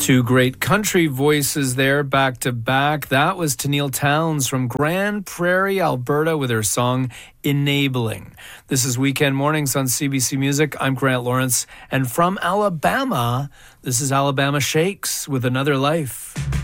Two great country voices there back to back. That was Tenille Townes from Grand Prairie, Alberta with her song Enabling. This is Weekend Mornings on CBC Music. I'm Grant Lawrence. And from Alabama, this is Alabama Shakes with Another Life.